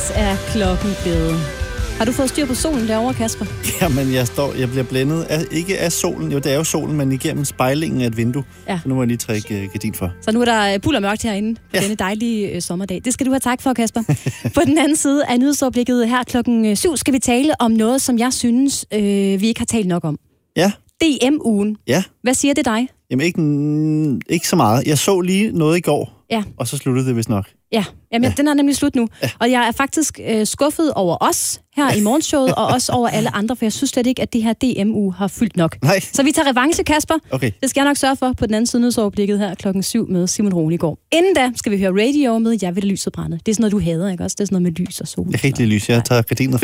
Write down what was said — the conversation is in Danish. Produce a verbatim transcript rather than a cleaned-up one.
er klokken blevet. Har du fået styr på solen derovre, Kasper? Jamen, jeg, står, jeg bliver blændet af, ikke af solen, jo det er jo solen, men igennem spejlingen af et vindue. Ja. Så nu må jeg lige trække uh, gardin for. Så nu er der bulder mørkt herinde på ja. denne dejlige uh, sommerdag. Det skal du have tak for, Kasper. På den anden side af nyhedsoverblikket her klokken syv skal vi tale om noget, som jeg synes, øh, vi ikke har talt nok om. Ja. D M-ugen. Ja. Hvad siger det dig? Jamen, ikke, ikke så meget. Jeg så lige noget i går, ja. og så sluttede det vist nok. Ja, Jamen, ja. den er nemlig slut nu. Ja. Og jeg er faktisk øh, skuffet over os her i morgenshowet, og også over alle andre, for jeg synes slet ikke, at det her D M-uge har fyldt nok. Nej. Så vi tager revanche, Kasper. Okay. Det skal jeg nok sørge for på den anden side nyhedsoverblikket her klokken syv med Simon Roligård. Inden da skal vi høre radio med Jeg vil lyset brænde. Det er sådan noget, du hader, ikke også? Det er sådan noget med lys og sol. Jeg kan ikke lide lys. Jeg tager gardinet